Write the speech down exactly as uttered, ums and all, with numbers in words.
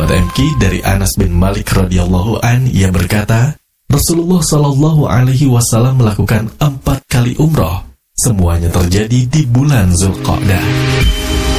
M K dari Anas bin Malik radhiyallahu an, ia berkata, Rasulullah Shallallahu Alaihi Wasallam melakukan empat kali umroh. Semuanya terjadi di bulan Zulqa'dah.